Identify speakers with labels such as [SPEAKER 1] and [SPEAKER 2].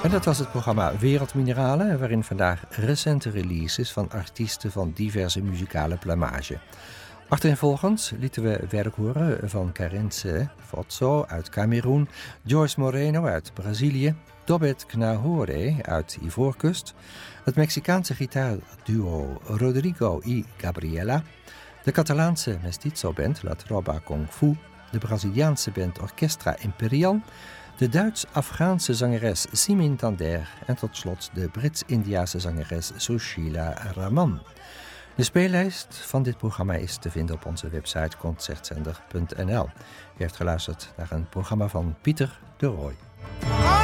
[SPEAKER 1] En dat was het programma Wereldmineralen, waarin vandaag recente releases van artiesten van diverse muzikale plumage. Achtereenvolgens lieten we werk horen van Karense Fotso uit Cameroen, Joyce Moreno uit Brazilië, Tobet Knahore uit Ivoorkust, het Mexicaanse gitaarduo Rodrigo y Gabriela, de Catalaanse mestizo-band La Tropa Kung Fu, de Braziliaanse band Orchestra Imperial, de Duits-Afghaanse zangeres Simin Tander en tot slot de Brits-Indiase zangeres Sushila Raman. De speellijst van dit programma is te vinden op onze website concertzender.nl. U heeft geluisterd naar een programma van Pieter de Rooij.